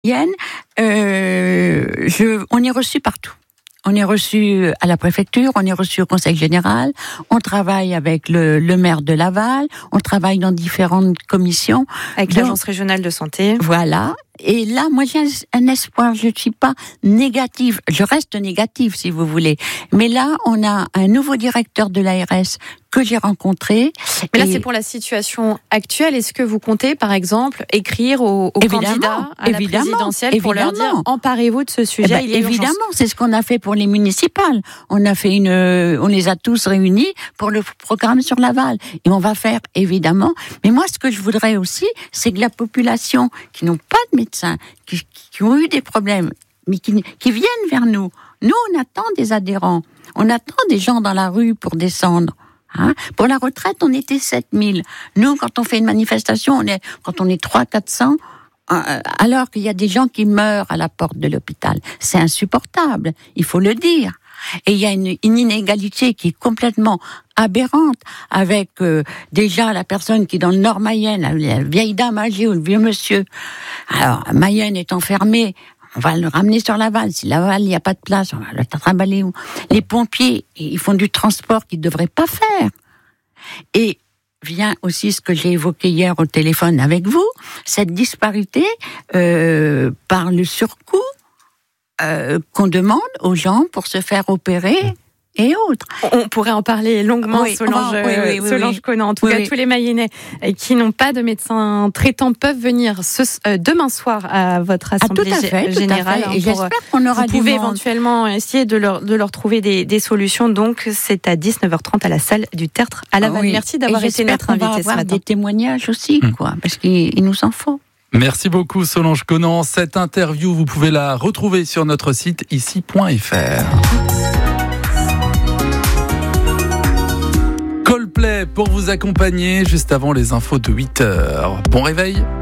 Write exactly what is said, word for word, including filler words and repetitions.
Yann, euh, je, on est reçu partout. On est reçu à la préfecture, on est reçu au conseil général, on travaille avec le, le maire de Laval, on travaille dans différentes commissions. Avec Donc, l'agence régionale de santé. Voilà. Et là, moi, j'ai un, un espoir. Je ne suis pas négative. Je reste négative, si vous voulez. Mais là, on a un nouveau directeur de l'A R S que j'ai rencontré. Mais là, et... c'est pour la situation actuelle. Est-ce que vous comptez, par exemple, écrire aux, aux candidats à la présidentielle pour leur dire « emparez-vous de ce sujet, eh ben, il y a Évidemment, urgence. C'est ce qu'on a fait pour les municipales. On a fait une, on les a tous réunis pour le programme sur Laval. Et on va faire, évidemment. Mais moi, ce que je voudrais aussi, c'est que la population qui n'ont pas de médecins, qui, qui ont eu des problèmes, mais qui, qui viennent vers nous. Nous, on attend des adhérents. On attend des gens dans la rue pour descendre. Hein? Pour la retraite, on était sept mille. Nous, quand on fait une manifestation, on est, quand on est trois cents, quatre cents, euh, alors qu'il y a des gens qui meurent à la porte de l'hôpital. C'est insupportable, il faut le dire. Et il y a une, une inégalité qui est complètement aberrante avec euh, déjà la personne qui est dans le Nord Mayenne, la, la vieille dame âgée ou le vieux monsieur. Alors, Mayenne est enfermée, on va le ramener sur Laval. Si Laval, il n'y a pas de place, on va le trimballer. Les pompiers, ils font du transport qu'ils ne devraient pas faire. Et vient aussi ce que j'ai évoqué hier au téléphone avec vous, cette disparité euh, par le surcoût euh, qu'on demande aux gens pour se faire opérer et autres. On pourrait en parler longuement, oui, Solange, va, oui, oui, oui, Solange oui. Conant. En tout oui, cas, oui. tous les Mayennais qui n'ont pas de médecin traitant peuvent venir ce, euh, demain soir à votre assemblée ah, fait, générale. Hein, et pour, j'espère qu'on aura vous pouvez éventuellement essayer de leur, de leur trouver des, des solutions. Donc, c'est à dix-neuf heures trente à la salle du Tertre à Laval. Oui. Merci d'avoir été notre invité ce matin. Des témoignages aussi, mmh. quoi, parce qu'il il nous en faut. Merci beaucoup Solange Conant. Cette interview, vous pouvez la retrouver sur notre site ici point f r. Coldplay pour vous accompagner juste avant les infos de huit heures. Bon réveil.